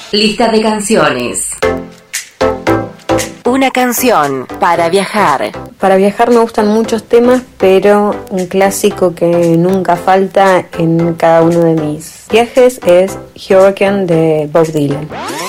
Lista de canciones. Una canción para viajar. Para viajar me gustan muchos temas, pero un clásico que nunca falta en cada uno de mis viajes es Hurricane de Bob Dylan.